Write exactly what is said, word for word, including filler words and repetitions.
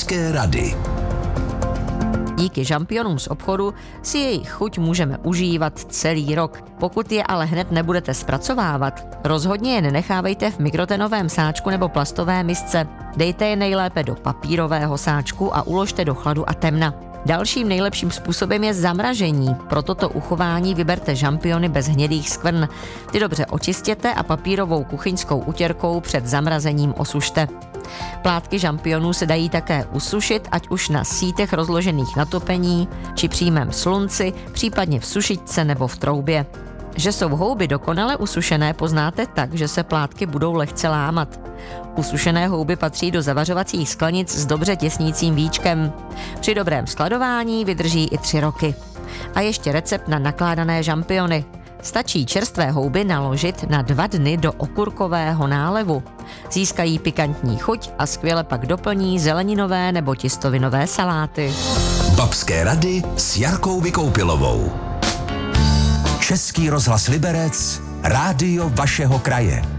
Babské rady. Díky žampionům z obchodu si jejich chuť můžeme užívat celý rok. Pokud je ale hned nebudete zpracovávat, rozhodně je nenechávejte v mikrotenovém sáčku nebo plastové misce. Dejte je nejlépe do papírového sáčku a uložte do chladu a temna. Dalším nejlepším způsobem je zamražení. Pro toto uchování vyberte žampiony bez hnědých skvrn. Ty dobře očistěte a papírovou kuchyňskou utěrkou před zamrazením osušte. Plátky žampionů se dají také usušit, ať už na sítech rozložených na topení, či přímém slunci, případně v sušičce nebo v troubě. Že jsou houby dokonale usušené, poznáte tak, že se plátky budou lehce lámat. Usušené houby patří do zavařovacích sklenic s dobře těsnícím víčkem. Při dobrém skladování vydrží i tři roky. A ještě recept na nakládané žampiony. Stačí čerstvé houby naložit na dva dny do okurkového nálevu. Získají pikantní chuť a skvěle pak doplní zeleninové nebo těstovinové saláty. Babské rady s Jarkou Vykoupilovou. Český rozhlas Liberec, rádio vašeho kraje.